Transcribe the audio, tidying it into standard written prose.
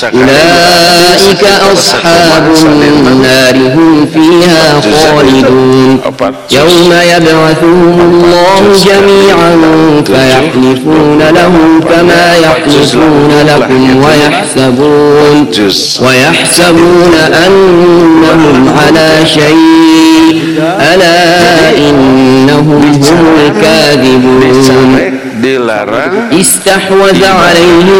أولئك أصحاب النار هم فيها خالدون يوم يبعثهم الله جميعا فيحلفون له كما يحلفون لكم ويحسبون أنهم على شيء ألا إنهم هم الكاذبون استحوذ عليهم